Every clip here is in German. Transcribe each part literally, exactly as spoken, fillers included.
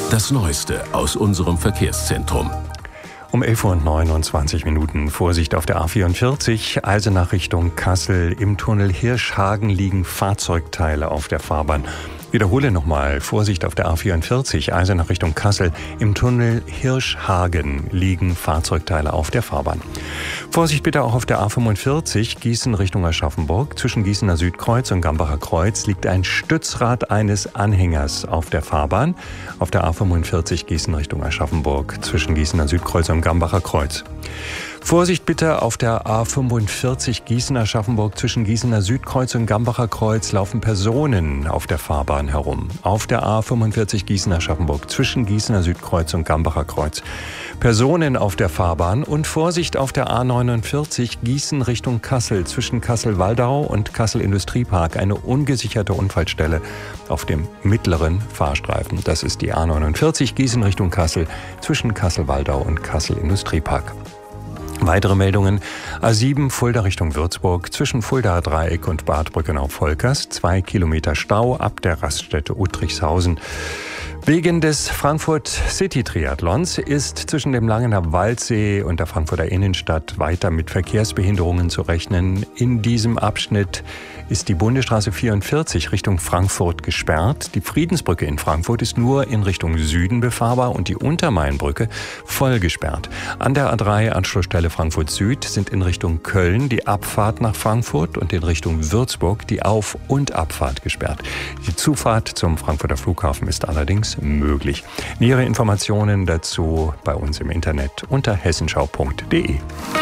Das Neueste aus unserem Verkehrszentrum. Um elf Uhr neunundzwanzig Minuten. Vorsicht auf der A vierundvierzig, Eisenach Richtung Kassel. Im Tunnel Hirschhagen liegen Fahrzeugteile auf der Fahrbahn. Wiederhole nochmal. Vorsicht auf der A vierundvierzig, Eisenach Richtung Kassel. Im Tunnel Hirschhagen liegen Fahrzeugteile auf der Fahrbahn. Vorsicht bitte auch auf der A fünfundvierzig, Gießen Richtung Aschaffenburg. Zwischen Gießener Südkreuz und Gambacher Kreuz liegt ein Stützrad eines Anhängers auf der Fahrbahn. Auf der A fünfundvierzig, Gießen Richtung Aschaffenburg. Zwischen Gießener Südkreuz und Gambacher Kreuz. Vorsicht bitte auf der A fünfundvierzig Gießen-Aschaffenburg. Zwischen Gießener Südkreuz und Gambacher Kreuz laufen Personen auf der Fahrbahn herum. Auf der A fünfundvierzig Gießen-Aschaffenburg. Zwischen Gießener Südkreuz und Gambacher Kreuz. Personen auf der Fahrbahn. Und Vorsicht auf der A neunundvierzig Gießen Richtung Kassel. Zwischen Kassel-Waldau und Kassel-Industriepark. Eine ungesicherte Unfallstelle auf dem mittleren Fahrstreifen. Das ist die A neunundvierzig Gießen Richtung Kassel. Zwischen Kassel-Waldau und Kassel-Industriepark. Weitere Meldungen. A sieben Fulda Richtung Würzburg, zwischen Fuldaer Dreieck und Bad Brückenau-Volkers, zwei Kilometer Stau ab der Raststätte Uttrichshausen. Wegen des Frankfurt City Triathlons ist zwischen dem Langener Waldsee und der Frankfurter Innenstadt weiter mit Verkehrsbehinderungen zu rechnen. In diesem Abschnitt ist die Bundesstraße vierundvierzig Richtung Frankfurt gesperrt. Die Friedensbrücke in Frankfurt ist nur in Richtung Süden befahrbar und die Untermainbrücke voll gesperrt. An der A drei Anschlussstelle Frankfurt Süd sind in Richtung Köln die Abfahrt nach Frankfurt und in Richtung Würzburg die Auf- und Abfahrt gesperrt. Die Zufahrt zum Frankfurter Flughafen ist allerdings möglich. Nähere Informationen dazu bei uns im Internet unter hessenschau punkt de.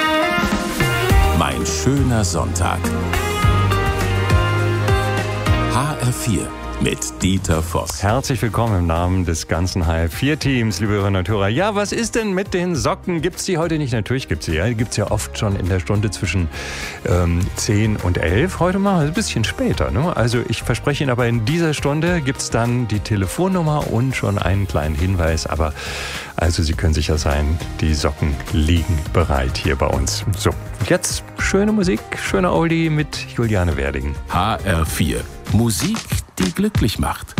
Mein schöner Sonntag. H R vier mit Dieter Voss. Herzlich willkommen im Namen des ganzen H R vier Teams, liebe Hörerinnen und Hörer. Ja, was ist denn mit den Socken? Gibt's die heute nicht? Natürlich gibt's sie. Ja, die gibt's ja oft schon in der Stunde zwischen ähm, zehn und elf. Heute mal ein bisschen später. Ne? Also ich verspreche Ihnen aber, in dieser Stunde gibt's dann die Telefonnummer und schon einen kleinen Hinweis. Aber also Sie können sicher sein, die Socken liegen bereit hier bei uns. So, jetzt schöne Musik, schöner Oldie mit Juliane Werding. H R vier. Musik, die glücklich macht.